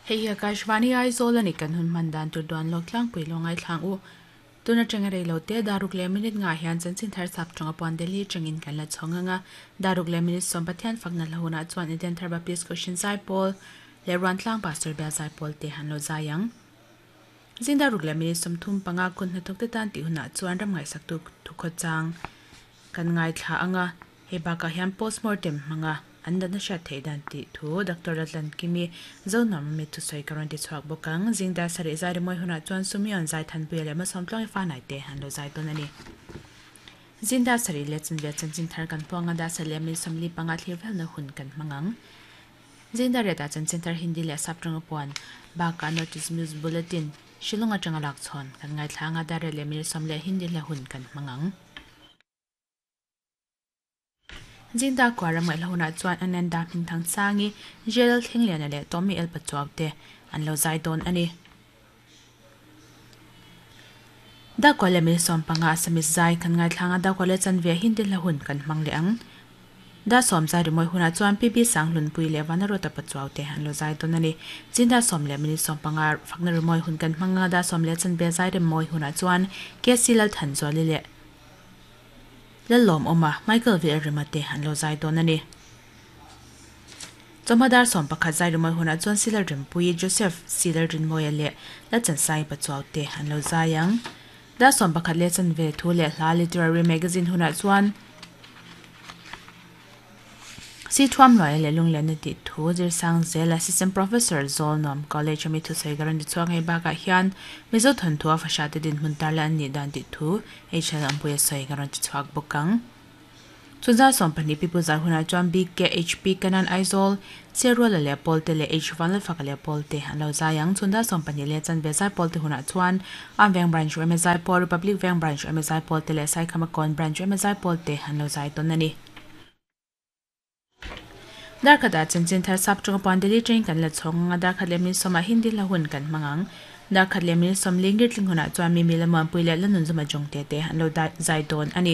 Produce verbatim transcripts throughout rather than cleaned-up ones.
Hei Akashvani Aizola ni kan hun mandan tu duan lok lang pui longai thlang u tuna changa rei lote daruk le minute nga hian chan chin thar sap changa pon deli changin kan la chonga nga daruk le minute som pathian fakna lahuna chuan iden thar ba please question sai pol le ran thlang pastor bia sai pol te han lo zayang zin daruk le minute som thum panga kun na tok te tan ti huna chuan ram ngai sak tu thu kho chang kan ngai thla anga he ba ka hian postmortem manga anda na sha theidan ti thu doctor Ratlan kimi zonam me tu soi karon ti chhuak bokang jingda sari zari moi huna chuan sumion zai than pele ma somtlong fa nai te han lo zai ton ani jinda sari le chun le chan chin thar kan ponga da salem ni somli panga thlir vel na hun kan mangang jinda re da chan chin thar hindi le saptrang pon ba ka notice news bulletin shilonga changa lak chon kan ngai thlanga da re le mi somle hindi la hun kan mangang jinda kwara mai lona chuan ananda min thang changi gel thinglian le tomi el pachawte an lo zai don ani da kwale mi som panga sami zai kan ngai thlanga da kwale chan ve hindi la hun kan mangle ang da som zai ri moi huna chuan pp sanglun pui le wanaro ta pachawte han lo zai don ani jinda som le mi som panga fakna ri moi hun kan manga da som le chan be zai ri moi huna chuan ke silal than zoli le lelom oma Michael Villamate han lo zai don ani tomadar som pakha zai rimoi huna chon silar rim pui Joseph silar rin moyale la chan sai pachawte han lo zayang da som pakha le chan ve thu le hla literary magazine huna chuan si thwam loi le lung le ti thu jir sang zel assistant professor zolnom college mi thu sai garan di chuang he ba ka hian mezo thon thua fasha te din hun tar lan ni dan ti thu hal ampuya sai garan ti chuak bokang chunza som pani pipu za huna chuan big ke hp kanan aizol zero le le polte le h one le fakale polte han lo zayang chunda som pani le chan be zai polte huna chuan am veng branch me zai por republic veng branch me zai polte le sai khama kon branch me zai polte han lo zai ton ani dar khada chanchin thar sap chung pandeli train kan la chong dar khalemi soma hindi la hun kan mangang dar khalemi som lingir tling huna chwa mi milama puile la nun zuma jong te te han lo da zai don ani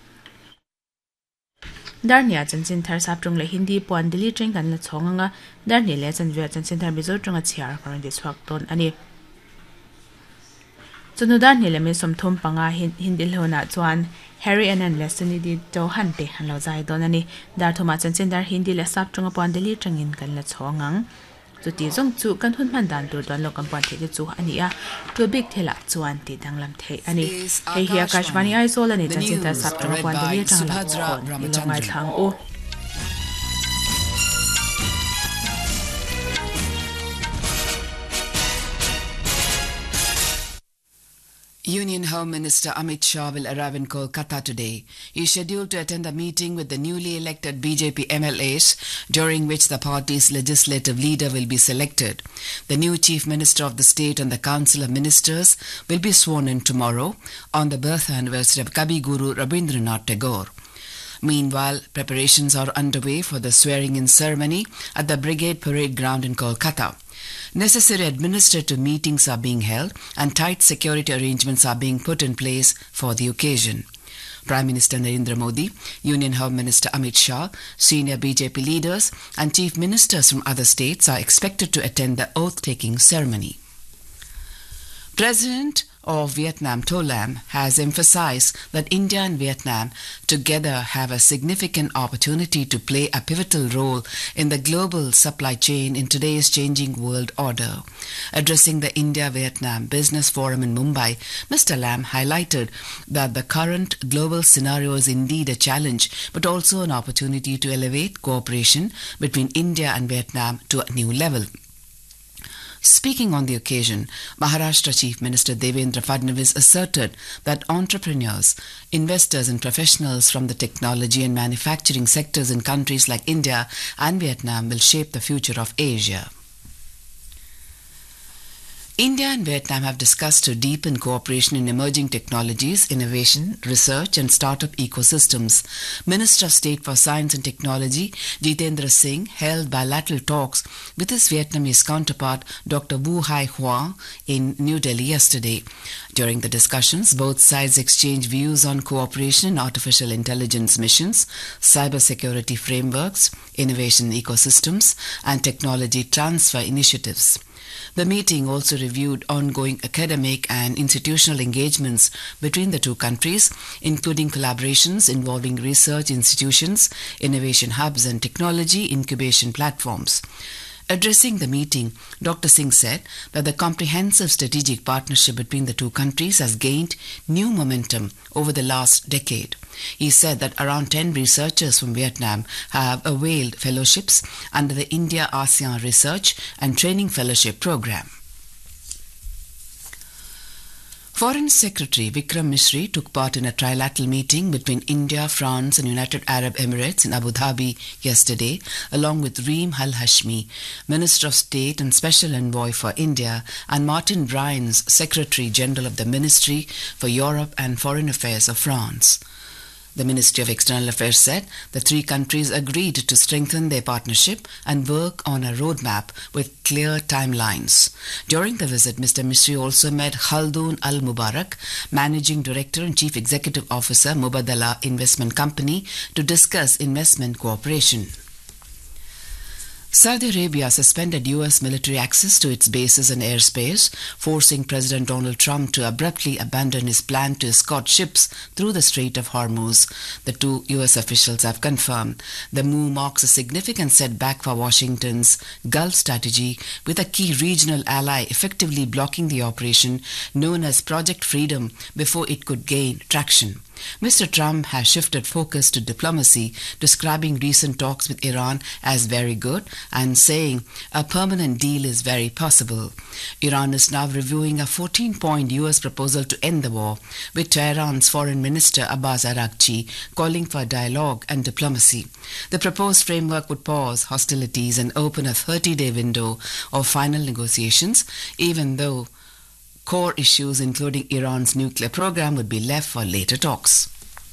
dar nia chanchin thar sap chung le hindi pandeli train kan la chonga dar ni le chan ve chanchin thar bizo chung a chiar karon de chwak ton ani chunudan ni le mi som thum panga hindi lona chuan Harry and lesson di to hante han lo zai don ani dar thoma chanchin dar hindi le sap chung pon deli changin kan la chongang chu ti jong chu kan hun man dan tur don lo kan pon the chu ani a to big thela chuan ti danglam the ani he hi Akashvani Aizola ni chanchin dar sap chung pon deli chang la chon ni lo ngai thang o Union Home Minister Amit Shah will arrive in Kolkata today. He is scheduled to attend a meeting with the newly elected B J P M L As, during which the party's legislative leader will be selected. The new Chief Minister of the state and the Council of Ministers will be sworn in tomorrow on the birth anniversary of Kavi Guru Rabindranath Tagore. Meanwhile, preparations are underway for the swearing-in ceremony at the Brigade Parade Ground in Kolkata. Necessary administrative meetings are being held and tight security arrangements are being put in place for the occasion. Prime Minister Narendra Modi, Union Home Minister Amit Shah, senior B J P leaders and chief ministers from other states are expected to attend the oath-taking ceremony. President of Vietnam To Lam has emphasized that India and Vietnam together have a significant opportunity to play a pivotal role in the global supply chain in today's changing world order. Addressing the India-Vietnam Business Forum in Mumbai, Mister Lam highlighted that the current global scenario is indeed a challenge, but also an opportunity to elevate cooperation between India and Vietnam to a new level. Speaking on the occasion, Maharashtra Chief Minister Devendra Fadnavis asserted that entrepreneurs, investors and professionals from the technology and manufacturing sectors in countries like India and Vietnam will shape the future of Asia. India and Vietnam have discussed to deepen cooperation in emerging technologies, innovation, research and startup ecosystems. Minister of State for Science and Technology, Jitendra Singh, held bilateral talks with his Vietnamese counterpart, Doctor Wu Hai Hua, in New Delhi yesterday. During the discussions, both sides exchanged views on cooperation in artificial intelligence missions, cybersecurity frameworks, innovation ecosystems and technology transfer initiatives. The meeting also reviewed ongoing academic and institutional engagements between the two countries, including collaborations involving research institutions, innovation hubs, and technology incubation platforms. Addressing the meeting, Doctor Singh said that the comprehensive strategic partnership between the two countries has gained new momentum over the last decade. He said that around ten researchers from Vietnam have availed fellowships under the India-ASEAN Research and Training Fellowship Program. Foreign Secretary Vikram Misri took part in a trilateral meeting between India, France and United Arab Emirates in Abu Dhabi yesterday, along with Reem Al Hashmi, Minister of State and Special Envoy for India, and Martin Brines, Secretary General of the Ministry for Europe and Foreign Affairs of France. The Ministry of External Affairs said the three countries agreed to strengthen their partnership and work on a roadmap with clear timelines. During the visit, Mister Misri also met Khaldoon Al Mubarak, Managing Director and Chief Executive Officer, Mubadala Investment Company, to discuss investment cooperation. Saudi Arabia suspended U S military access to its bases and airspace, forcing President Donald Trump to abruptly abandon his plan to escort ships through the Strait of Hormuz, the two U S officials have confirmed. The move marks a significant setback for Washington's Gulf strategy, with a key regional ally effectively blocking the operation known as Project Freedom before it could gain traction. Mister Trump has shifted focus to diplomacy, describing recent talks with Iran as very good and saying a permanent deal is very possible. Iran is now reviewing a fourteen-point U S proposal to end the war, with Tehran's Foreign Minister Abbas Araghchi calling for dialogue and diplomacy. The proposed framework would pause hostilities and open a thirty-day window of final negotiations, even though core issues including Iran's nuclear program would be left for later talks.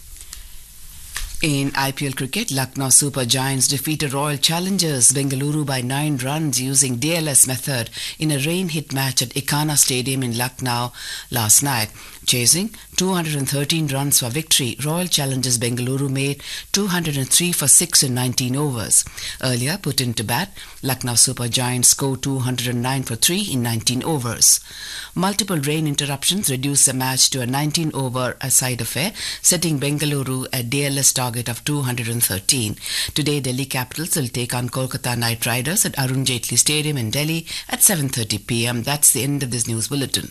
In I P L cricket, Lucknow Super Giants defeated Royal Challengers Bengaluru by nine runs using D L S method in a rain-hit match at Ekana Stadium in Lucknow last night. Chasing two hundred thirteen runs for victory, Royal Challengers Bengaluru made two hundred three for six in nineteen overs. Earlier put into bat, Lucknow Super Giants scored two hundred nine for three in nineteen overs. Multiple rain interruptions reduced the match to a nineteen over side affair, setting Bengaluru a D L S target of two hundred thirteen. Today, Delhi Capitals will take on Kolkata Knight Riders at Arun Jaitley Stadium in Delhi at seven thirty p m That's the end of this news bulletin.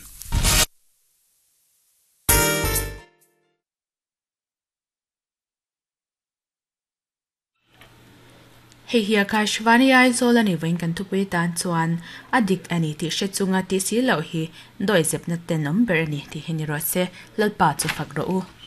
Hei hi Akashvani aizola ni wing kan tupi tan chuan adik ani ti shechunga ti si lo hi doi zep na ten number ni ti hiniro se lalpa chu fakro u